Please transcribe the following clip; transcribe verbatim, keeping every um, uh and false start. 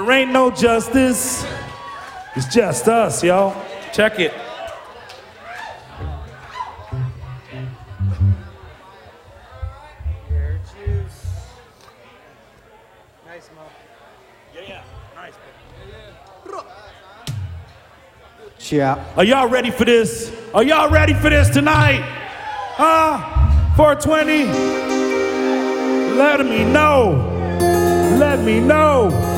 There ain't no justice. It's just us, y'all. Check it. Nice, Mo. Yeah, yeah. Nice, Yeah. Are y'all ready for this? Are y'all ready for this tonight? Huh? four twenty? Let me know. Let me know.